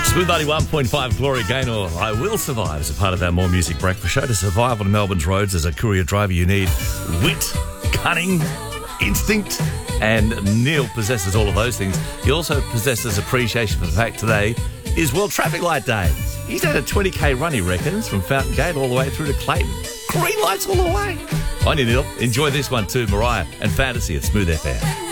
Smooth 91.5 Gloria Gaynor, I Will Survive, as a part of our More Music Breakfast show. To survive on Melbourne's roads as a courier driver, you need wit, cunning, instinct, and Neil possesses all of those things. He also possesses appreciation for the fact today is World Traffic Light Day. He's had a 20k run, he reckons, from Fountain Gate all the way through to Clayton. Green lights all the way. On you, Neil. Enjoy this one too, Mariah and Fantasy at Smooth FM.